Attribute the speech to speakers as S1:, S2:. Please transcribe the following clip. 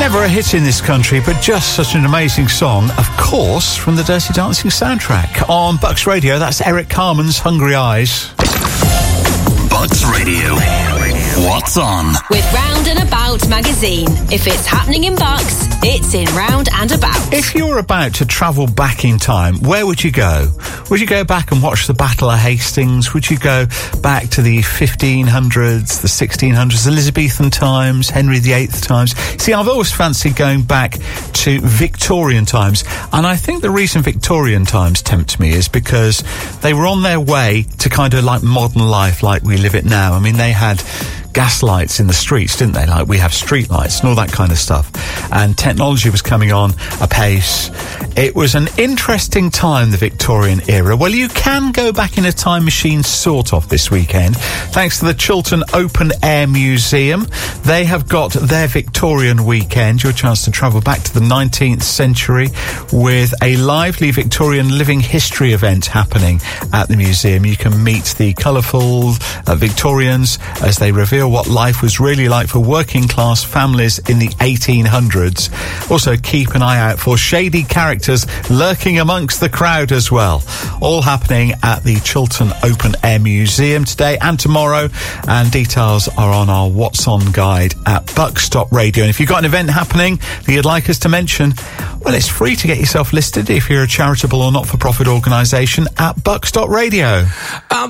S1: Never a hit in this country, but just such an amazing song, of course, from the Dirty Dancing soundtrack. On Bucks Radio, that's Eric Carmen's Hungry Eyes.
S2: Bucks Radio. What's on?
S3: With Round and About magazine. If it's happening in Bucks, it's in Round and About.
S1: If you were about to travel back in time, where would you go? Would you go back and watch the Battle of Hastings? Would you go back to the 1500s, the 1600s, Elizabethan times, Henry VIII times? See, I've always fancied going back to Victorian times, and I think the reason Victorian times tempt me is because they were on their way to kind of like modern life like we live it now. I mean, they had gas lights in the streets, didn't they? Like we have street lights and all that kind of stuff. And technology was coming on apace. It was an interesting time, the Victorian era. Well, you can go back in a time machine, sort of, this weekend, thanks to the Chiltern Open Air Museum. They have got their Victorian weekend, your chance to travel back to the 19th century with a lively Victorian living history event happening at the museum. You can meet the colourful Victorians as they reveal what life was really like for working class families in the 1800s. Also, keep an eye out for shady characters lurking amongst the crowd as well. All happening at the Chiltern Open Air Museum today and tomorrow, and details are on our What's On guide at Buck-Stop Radio. And if you've got an event happening that you'd like us to mention, well, it's free to get yourself listed if you're a charitable or not-for-profit organisation at Buck-Stop Radio.